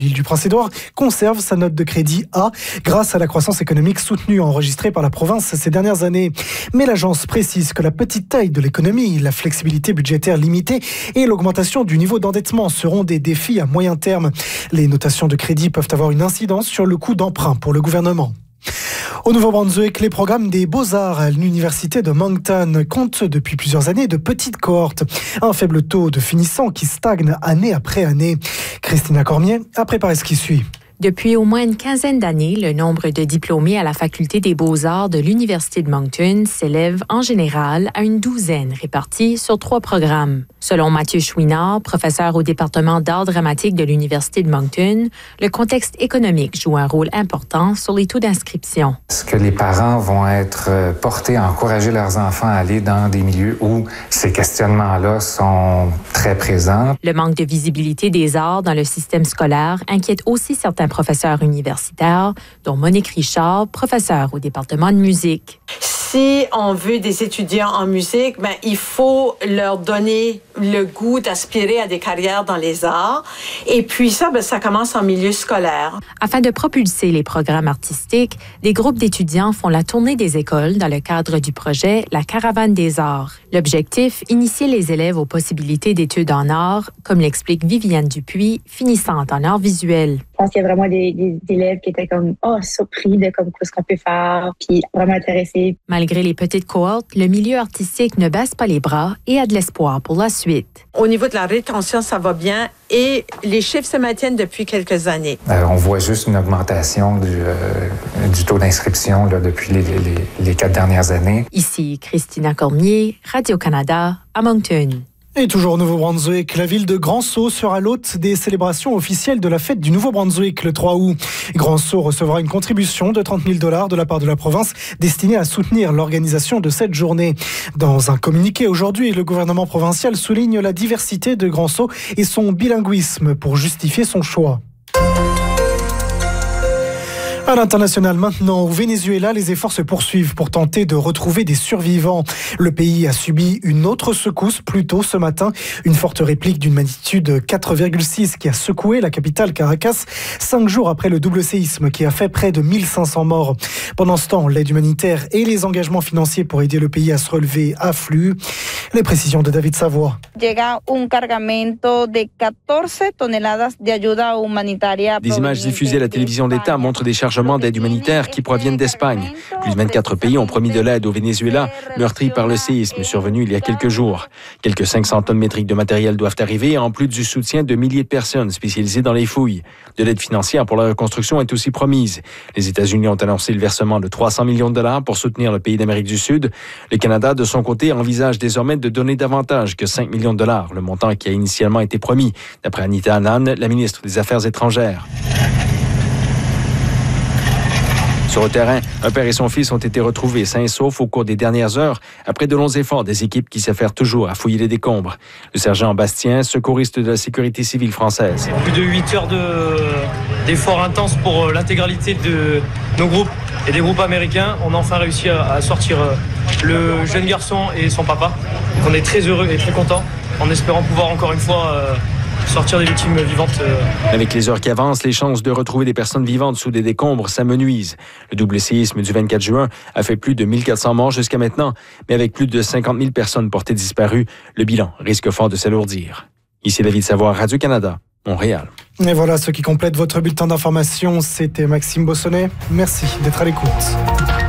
L'île du Prince-Édouard conserve sa note de crédit A grâce à la croissance économique soutenue enregistrée par la province ces dernières années. Mais l'agence précise que la petite taille de l'économie, la flexibilité budgétaire limitée et l'augmentation du niveau d'endettement seront des défis à moyen terme. Les notations de crédit peuvent avoir une incidence sur le coût d'emprunt pour le gouvernement. Au Nouveau-Brunswick, les programmes des Beaux-Arts à l'université de Moncton comptent depuis plusieurs années de petites cohortes. Un faible taux de finissants qui stagne année après année. Christina Cormier a préparé ce qui suit. Depuis au moins une quinzaine d'années, le nombre de diplômés à la Faculté des Beaux-Arts de l'Université de Moncton s'élève en général à une douzaine répartis sur 3 programmes. Selon Mathieu Chouinard, professeur au département d'art dramatique de l'Université de Moncton, le contexte économique joue un rôle important sur les taux d'inscription. Est-ce que les parents vont être portés à encourager leurs enfants à aller dans des milieux où ces questionnements-là sont très présents? Le manque de visibilité des arts dans le système scolaire inquiète aussi certains professeurs universitaires, dont Monique Richard, professeure au département de musique. Si on veut des étudiants en musique, il faut leur donner le goût d'aspirer à des carrières dans les arts. Et puis ça commence en milieu scolaire. Afin de propulser les programmes artistiques, des groupes d'étudiants font la tournée des écoles dans le cadre du projet La Caravane des arts. L'objectif, initier les élèves aux possibilités d'études en arts, comme l'explique Viviane Dupuis, finissante en arts visuels. Je pense qu'il y a vraiment des élèves qui étaient surpris de ce qu'on peut faire, puis vraiment intéressés. Malgré les petites cohortes, le milieu artistique ne baisse pas les bras et a de l'espoir pour la suite. Au niveau de la rétention, ça va bien et les chiffres se maintiennent depuis quelques années. On voit juste une augmentation du taux d'inscription depuis les 4 dernières années. Ici, Christina Cormier, Radio-Canada, à Moncton. Et toujours au Nouveau-Brunswick, la ville de Grand-Sault sera l'hôte des célébrations officielles de la fête du Nouveau-Brunswick le 3 août. Grand-Sault recevra une contribution de $30 000 de la part de la province destinée à soutenir l'organisation de cette journée. Dans un communiqué aujourd'hui, le gouvernement provincial souligne la diversité de Grand-Sault et son bilinguisme pour justifier son choix. À l'international maintenant, au Venezuela, les efforts se poursuivent pour tenter de retrouver des survivants. Le pays a subi une autre secousse plus tôt ce matin, une forte réplique d'une magnitude 4,6 qui a secoué la capitale Caracas 5 jours après le double séisme qui a fait près de 1500 morts. Pendant ce temps, l'aide humanitaire et les engagements financiers pour aider le pays à se relever affluent. Les précisions de David Savoie. Des images diffusées à la télévision d'État montrent des chargements d'aide humanitaire qui proviennent d'Espagne. Plus de 24 pays ont promis de l'aide au Venezuela, meurtri par le séisme survenu il y a quelques jours. Quelques 500 tonnes métriques de matériel doivent arriver, en plus du soutien de milliers de personnes spécialisées dans les fouilles. De l'aide financière pour la reconstruction est aussi promise. Les États-Unis ont annoncé le versement de $300 millions pour soutenir le pays d'Amérique du Sud. Le Canada, de son côté, envisage désormais de donner davantage que $5 millions, le montant qui a initialement été promis, d'après Anita Anand, la ministre des Affaires étrangères. Sur le terrain, un père et son fils ont été retrouvés sains et saufs au cours des dernières heures, après de longs efforts des équipes qui s'affairent toujours à fouiller les décombres. Le sergent Bastien, secouriste de la sécurité civile française. Plus de 8 heures d'efforts intenses pour l'intégralité de nos groupes et des groupes américains. On a enfin réussi à sortir le jeune garçon et son papa. Donc on est très heureux et très contents, en espérant pouvoir encore une fois sortir des victimes vivantes. Avec les heures qui avancent, les chances de retrouver des personnes vivantes sous des décombres s'amenuisent. Le double séisme du 24 juin a fait plus de 1400 morts jusqu'à maintenant, mais avec plus de 50 000 personnes portées disparues, le bilan risque fort de s'alourdir. Ici David Savoie, Radio-Canada, Montréal. Et voilà ce qui complète votre bulletin d'information. C'était Maxime Bossonnet. Merci d'être à l'écoute.